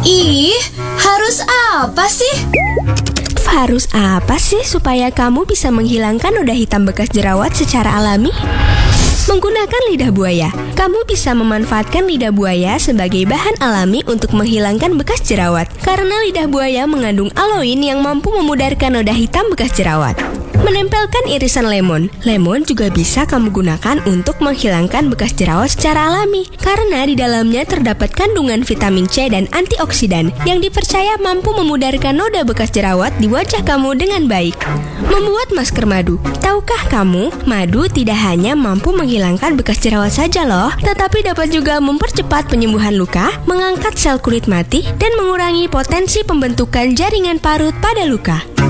Ih, harus apa sih? Harus apa sih supaya kamu bisa menghilangkan noda hitam bekas jerawat secara alami? Menggunakan lidah buaya. Kamu bisa memanfaatkan lidah buaya sebagai bahan alami untuk menghilangkan bekas jerawat. Karena lidah buaya mengandung aloin yang mampu memudarkan noda hitam bekas jerawat. Menempelkan irisan lemon. Lemon juga bisa kamu gunakan untuk menghilangkan bekas jerawat secara alami. Karena di dalamnya terdapat kandungan vitamin C dan antioksidan yang dipercaya mampu memudarkan noda bekas jerawat di wajah kamu dengan baik. Membuat masker madu. Tahukah kamu, madu tidak hanya mampu menghilangkan bekas jerawat saja loh, tetapi dapat juga mempercepat penyembuhan luka, mengangkat sel kulit mati, dan mengurangi potensi pembentukan jaringan parut pada luka.